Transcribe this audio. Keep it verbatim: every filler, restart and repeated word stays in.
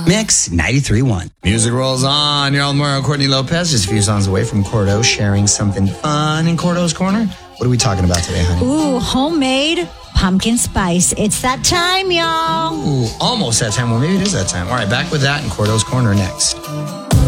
Mix ninety-three point one. Music rolls on. You're on Mario Courtney Lopez, just a few songs away from Cordo, sharing something fun in Cordo's Corner. What are we talking about today, honey? Ooh, homemade pumpkin spice. It's that time, y'all. Ooh, almost that time. Well, maybe it is that time. All right, back with that in Cordo's Corner next.